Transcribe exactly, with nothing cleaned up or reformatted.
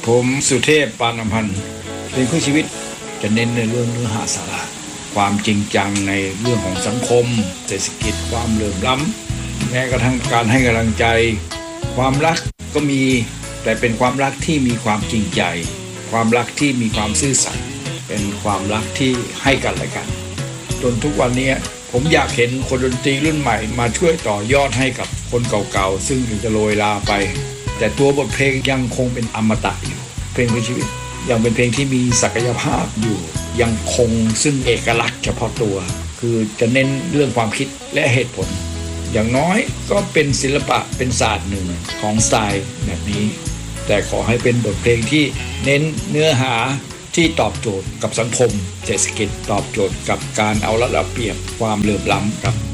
ผมสุเทพปานอำพันธ์เป็นคู่ชีวิตจะเน้นในเรื่องเนื้อหาสาระความจริงจังในเรื่องของสังคมเศรษฐกิจความเหลื่อมล้ำแม้กระทั่งการให้กำลังใจความรักก็มีแต่เป็นความรักที่มีความจริงใจความรักที่มีความซื่อสัตย์เป็นความรักที่ให้กันและกันจนทุกวันนี้ผมอยากเห็นคนดนตรีรุ่นใหม่มาช่วยต่อยอดให้กับคนเก่าๆซึ่งจะโรยลาไปแต่ตัวบทเพลงยังคงเป็นอมตะอยู่เพลงเพื่อชีวิตยังเป็นเพลงที่มีศักยภาพอยู่ยังคงซึ่งเอกลักษณ์เฉพาะตัวคือจะเน้นเรื่องความคิดและเหตุผลอย่างน้อยก็เป็นศิลปะเป็นศาสตร์หนึ่งของสไตล์แบบนี้แต่ขอให้เป็นบทเพลงที่เน้นเนื้อหาที่ตอบโจทย์กับสังคมเศรษฐกิจตอบโจทย์กับการเอารัดเอาเปรียบความเหลื่อมล้ำครับ